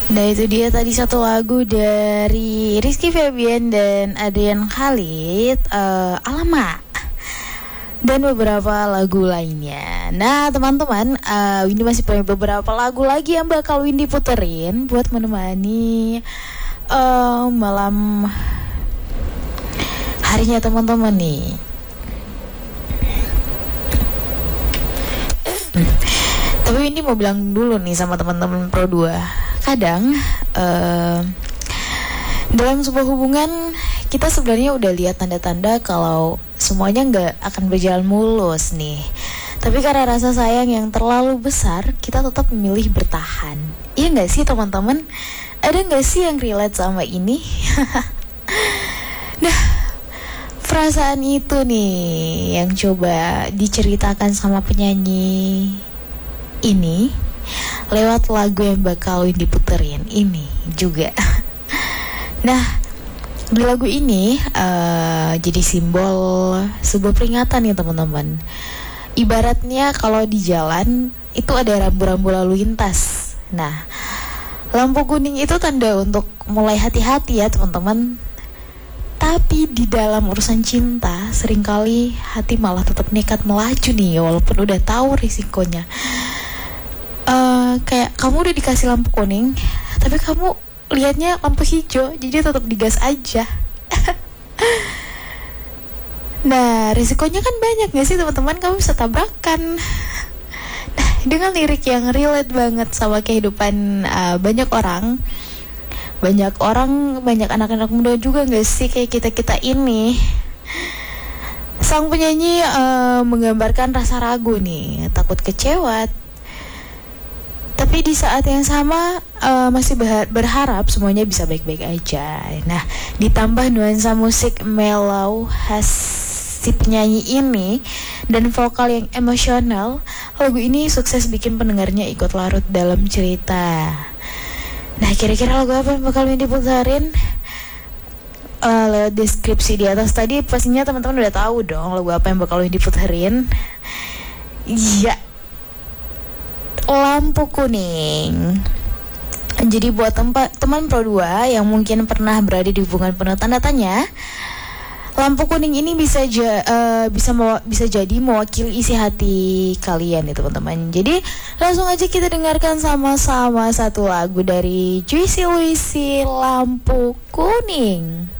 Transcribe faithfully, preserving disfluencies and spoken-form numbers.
Nah itu dia tadi satu lagu dari Rizky Febian dan Adrian Khalid, uh, Alamak, dan beberapa lagu lainnya. Nah teman-teman, uh, Windy masih punya beberapa lagu lagi yang bakal Windy puterin buat menemani uh, malam harinya teman-teman nih. Tapi Windy mau bilang dulu nih sama teman-teman Pro dua. Kadang uh, dalam sebuah hubungan kita sebenarnya udah lihat tanda-tanda kalau semuanya nggak akan berjalan mulus nih. Tapi karena rasa sayang yang terlalu besar, kita tetap memilih bertahan. Iya nggak sih teman-teman? Ada nggak sih yang relate sama ini? Nah, perasaan itu nih yang coba diceritakan sama penyanyi ini lewat lagu yang bakal diputerin ini juga. Nah, di lagu ini uh, jadi simbol sebuah peringatan ya teman-teman. Ibaratnya kalau di jalan itu ada rambu-rambu lalu lintas. Nah, lampu kuning itu tanda untuk mulai hati-hati ya teman-teman. Tapi di dalam urusan cinta seringkali hati malah tetap nekat melaju nih walaupun udah tahu risikonya. Uh, kayak kamu udah dikasih lampu kuning, tapi kamu lihatnya lampu hijau, jadi tetap digas aja. Nah, risikonya kan banyak gak sih teman-teman? Kamu bisa tabrakan. Nah, dengan lirik yang relate banget sama kehidupan uh, banyak orang, banyak orang, banyak anak-anak muda juga gak sih kayak kita-kita ini. Sang penyanyi uh, menggambarkan rasa ragu nih, takut kecewa, tapi di saat yang sama uh, masih berharap semuanya bisa baik-baik aja. Nah, ditambah nuansa musik mellow khas si penyanyi ini dan vokal yang emosional, lagu ini sukses bikin pendengarnya ikut larut dalam cerita. Nah, kira-kira lagu apa yang bakal diputerin? Uh, lewat deskripsi di atas tadi pastinya teman-teman udah tahu dong lagu apa yang bakal diputerin. Iya, Lampu Kuning. Jadi buat tempat teman Pro dua yang mungkin pernah berada di hubungan penuh tanda tanya, lampu kuning ini bisa ja, uh, bisa mewa- bisa jadi mewakili isi hati kalian ya teman-teman. Jadi langsung aja kita dengarkan sama-sama satu lagu dari Juicy Luicy, Lampu Kuning.